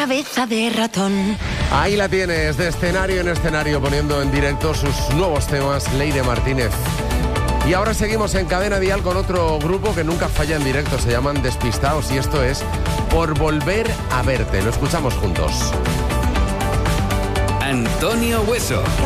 cabeza de ratón. Ahí la tienes, de escenario en escenario, poniendo en directo sus nuevos temas, Leire Martínez. Y ahora seguimos en Cadena Dial con otro grupo que nunca falla en directo, se llaman Despistaos, y esto es Por Volver a Verte. Lo escuchamos juntos. Antonio Hueso.